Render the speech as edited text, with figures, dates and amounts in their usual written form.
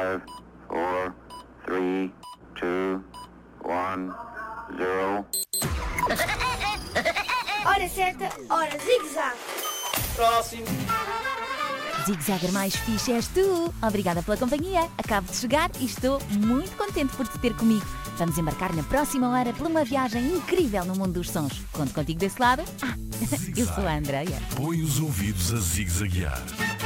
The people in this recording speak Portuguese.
5, 4, 3, 2, 1, 0. Hora certa, hora zigue-zague. Próximo. Zig-Zagger mais fixe és tu. Obrigada pela companhia. Acabo de chegar e estou muito contente por te ter comigo. Vamos embarcar na próxima hora por uma viagem incrível no mundo dos sons. Conto contigo desse lado? Eu sou a Andreia. Põe os ouvidos a zigue-zaguear.